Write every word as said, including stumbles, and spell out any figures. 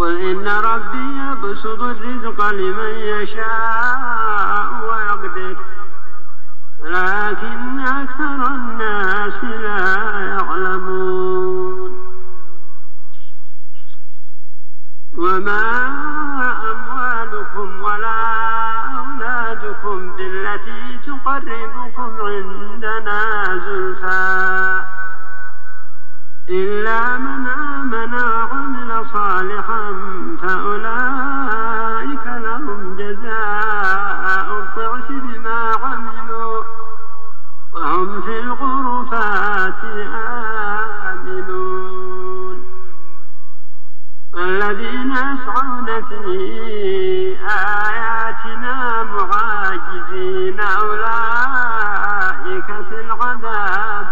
قل إن ربي يبسط الرزق لمن يشاء ويقدر لكن أكثر الناس لا يعلمون. وما أموالكم ولا أولادكم بالتي تقربكم عندنا زلفى إلا من آمن وعمل صالحا فأولئك لهم جزاء الضعف بما عملوا وهم في الغرفات آمنون. والذين يسعون في آياتنا